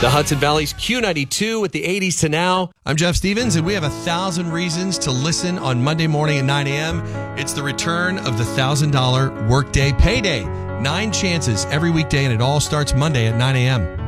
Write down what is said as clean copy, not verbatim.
The Hudson Valley's Q92 with the 80s to now. I'm Jeff Stevens, and we have 1,000 reasons to listen on Monday morning at 9 a.m. It's the return of the $1,000 Workday Payday. 9 chances every weekday, and it all starts Monday at 9 a.m.